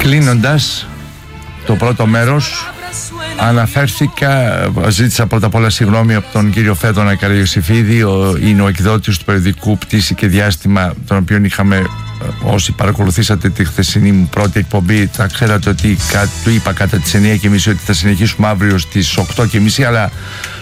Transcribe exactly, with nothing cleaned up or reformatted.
Κλείνοντας το πρώτο μέρος, αναφέρθηκα, ζήτησα πρώτα απ' όλα συγγνώμη από τον κύριο Φέδωνα Καραϊωσήφιδη, είναι ο εκδότης του περιοδικού Πτήση και Διάστημα, τον οποίο είχαμε, όσοι παρακολουθήσατε τη χθεσινή μου πρώτη εκπομπή, θα ξέρατε ότι του είπα κατά τις εννιά και μισή ότι θα συνεχίσουμε αύριο στις οκτώ και μισή, αλλά